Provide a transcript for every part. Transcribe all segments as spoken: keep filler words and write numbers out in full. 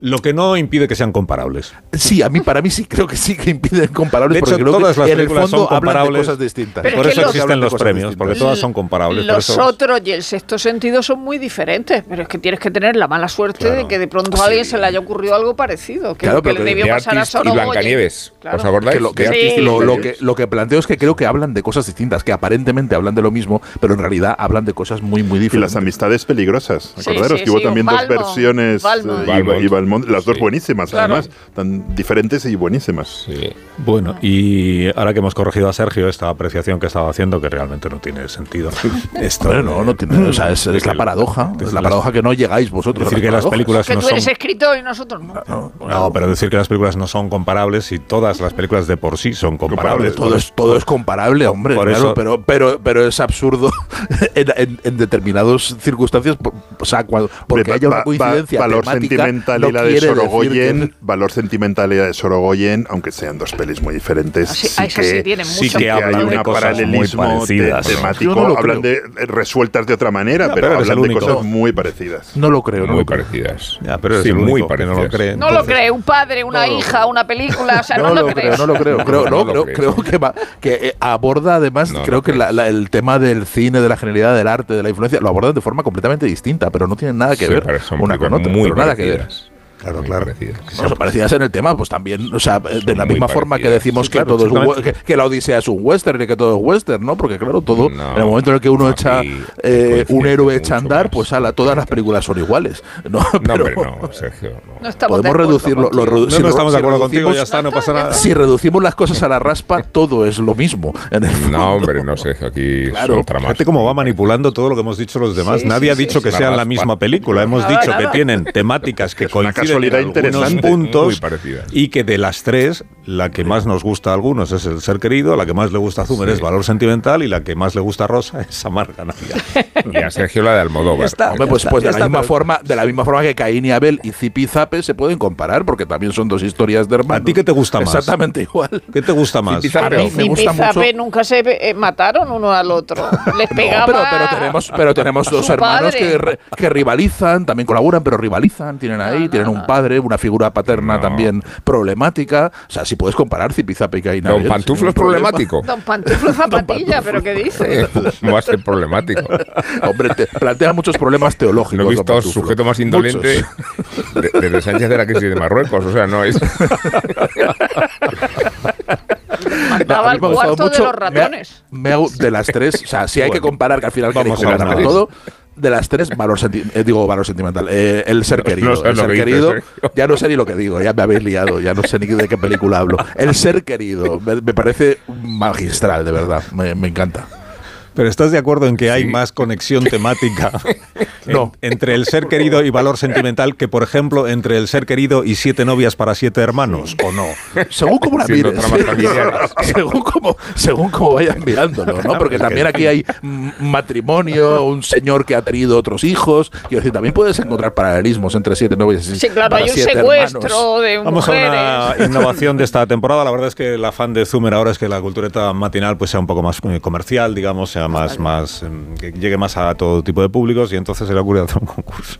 Lo que no impide que sean comparables. Sí, a mí para mí sí creo que sí que impiden comparables. De hecho, porque creo todas que las en el películas fondo son hablan de comparables. cosas distintas. Pero por eso existen los premios, porque todas son comparables. Los por eso... otros y el sexto sentido son muy diferentes, pero es que tienes que tener la mala suerte claro. de que de pronto sí. a alguien se le haya ocurrido algo parecido, que, claro, que le debió pasar a Sorogoyen. Y Blancanieves, claro. ¿os acordáis? Que lo, que, sí. lo, lo, que, lo que planteo es que creo que hablan de cosas distintas, que aparentemente hablan de lo mismo, pero en realidad hablan de cosas muy, muy diferentes. Y las amistades peligrosas, acordaros sí, sí, que hubo sí, también Balmond, dos versiones Balmond. Y, Balmond. y Balmond, las dos sí. buenísimas, claro. además, tan diferentes y buenísimas. Sí. Bueno, y ahora que hemos corregido a Sergio esta apreciación que estaba haciendo, que realmente no tiene sentido. Esto bueno, no, no tiene, o sea, es, es la paradoja, es la paradoja que no llegáis vosotros. Decir que las películas que no tú eres son, escritor y nosotros no. No, no, no, pero decir que las películas no son comparables y todas las películas de por sí son comparables. Todo es, todo es comparable, hombre, por claro, eso, pero, pero, pero es absurdo en, en, en determinadas circunstancias, o sea, cuando, porque va, haya una va, coincidencia va, valor temática, sentimental no y la de quiere Sorogoyen, decir que... valor sentimental y la de Sorogoyen, aunque sean dos pelis muy diferentes, Así, sí, eso que, sí, tienen sí mucho que hablan hay de un cosas muy paralelismo parecidas, te, ¿no? temático, Yo no lo hablan creo. de resueltas de otra manera, no, pero, pero hablan el de único. cosas No. muy parecidas. No lo creo, no Muy lo creo. parecidas. Ya, pero es sí, el muy único que parecidas. no lo cree. No lo cree, un padre, una no, hija, una película, o sea, no, no lo lo crees. creo, no lo creo. creo no, No lo creo, crees. creo que, va, que eh, aborda además, No, creo no que la, la, el tema del cine, de la genialidad del arte, de la influencia, lo abordan de forma completamente distinta, pero no tienen nada que Sí, ver pero son una con otra. muy Pero nada que ver. parecidas. Claro, Muy claro. parecidas. No, son parecidas en el tema, pues también, o sea, de la Muy misma forma que parecidas. decimos Sí, que claro, todo es un, we- exactamente. que, que la Odisea es un western y que todo es western, ¿no? Porque claro, todo, No, en el momento en el que uno aquí echa eh, un coincide héroe echa a mucho andar, más. pues ala, todas las películas son iguales. No, No, pero hombre, no, Sergio. No. No estamos de podemos acuerdo reducirlo. Lo, contigo. redu- No, si no estamos de si acuerdo contigo, reducimos- ya está, no pasa nada. Si reducimos las cosas a la raspa, todo es lo mismo. En el fondo. No, hombre, no, Sergio, aquí Claro. es otra más. Fíjate cómo va manipulando todo lo que hemos dicho los demás. Sí, Nadie sí, ha dicho sí, que sí. sean Una la raspa. misma película. Hemos Nada, dicho nada. que tienen temáticas que Es una coinciden casualidad en algunos interesante. puntos Muy parecidas. y que de las tres, la que más nos gusta a algunos es El ser querido, la que más le gusta a Zumer Sí. es Valor sentimental y la que más le gusta a Rosa es Amarga Navidad. Y a Sergio la de Almodóvar. está. Hombre, pues, Ya pues de está, la ya misma está, forma, de la misma forma que Caín y Abel y Zipi y Zape se pueden comparar, porque también son dos historias de hermanos. ¿A ti qué te gusta más? Exactamente igual. ¿Qué te gusta más? Zipi y Zape. A mí me Ni gusta Pizape mucho. nunca se eh, mataron uno al otro. Les No, pegaba. pero, pero tenemos, pero tenemos a dos su hermanos padre. que, re- que rivalizan, también colaboran, pero rivalizan, tienen ahí, No, no, tienen un no. padre, una figura paterna No. también problemática. O sea, si puedes comparar Zipi, Zape y Caín y Don Abel, Pantuflo sin es ningún problema. problemático. Don Pantuflo Zapatilla, pero ¿qué dice? Eh, Va a ser problemático. Hombre, te plantea muchos problemas teológicos. Lo he visto Don Pantuflo. sujeto más indolente de- desde Sánchez de la crisis de Marruecos. O sea, no es. Mandaba A al mí me ha gustado cuarto de mucho, los ratones. Me ha, me ha- de las tres, o sea, si hay Bueno, que comparar, que al final vamos queréis a comparar ver. todo, de las tres, valor senti- eh, digo valor sentimental, eh, el ser querido. no sé el lo ser que dices, querido, Sergio. ya no sé ni lo que digo, ya me habéis liado, ya no sé ni de qué película hablo. El ser querido, me, me parece magistral, de verdad, me, me encanta. Pero ¿estás de acuerdo en que hay Sí. más conexión temática en- No. entre El ser querido y Valor sentimental que, por ejemplo, entre El ser querido y Siete novias para siete hermanos? ¿O no? Según como la Siendo mires, tramas familiares. según como según como vayan mirándolo, ¿no? Porque también aquí hay mm, matrimonio, un señor que ha tenido otros hijos, quiero decir, también puedes encontrar paralelismos entre siete novias y Sí, claro, para hay un siete secuestro hermanos. de Vamos mujeres. a una innovación de esta temporada. La verdad es que el afán de Zumer ahora es que la cultureta matinal pues sea un poco más eh, comercial, digamos, sea más, más eh, que llegue más a todo tipo de públicos y entonces se le ocurre hacer un concurso.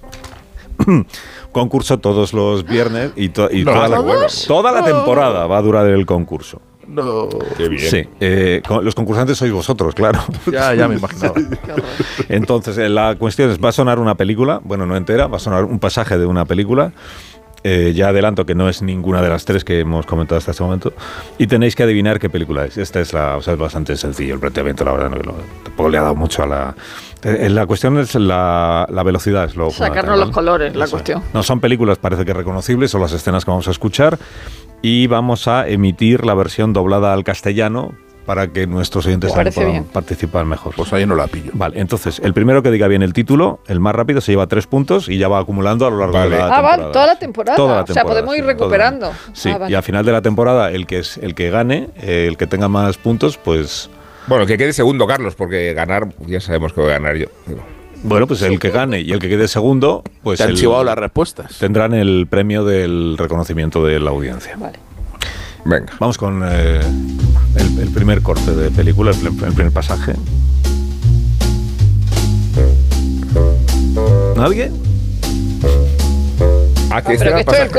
Concurso todos los viernes y, to- y No, toda, la, ¿todos? toda la temporada va a durar el concurso. No, Qué bien. Sí, eh, con- los concursantes sois vosotros, claro. ya, ya me imaginaba. Qué horror. Entonces, eh, la cuestión es, va a sonar una película, bueno, no entera, va a sonar un pasaje de una película. Eh, ya adelanto que no es ninguna de las tres que hemos comentado hasta este momento. Y tenéis que adivinar qué película es. Esta es la, o sea, es bastante sencillo el planteamiento, la verdad, no, que lo- tampoco le ha dado mucho a la... Eh, la cuestión es la, la velocidad, es lo Sacarnos fundamental, los ¿no? colores, la Eso es. cuestión. No son películas, parece que reconocibles, son las escenas que vamos a escuchar. Y vamos a emitir la versión doblada al castellano para que nuestros oyentes Me también parece puedan bien. participar mejor. Pues ahí no la pillo. Vale, entonces, el primero que diga bien el título, el más rápido, se lleva tres puntos y ya va acumulando a lo largo Vale. de la Ah, temporada. vale, toda la temporada. Toda la O sea, temporada, podemos ir sí, todo. recuperando. Sí, Ah, vale. y al final de la temporada, el que es el que gane, eh, el que tenga más puntos, pues... Bueno, que quede segundo, Carlos, porque ganar, ya sabemos que voy a ganar yo. Pero- Bueno, pues el que gane y el que quede segundo, pues Te han el- chivado las respuestas. tendrán el premio del reconocimiento de la audiencia. Vale. Venga. Vamos con eh, el, el primer corte de película, el, el primer pasaje. ¿Nadie? Ah, que Pero este era que el esto es el pasaje.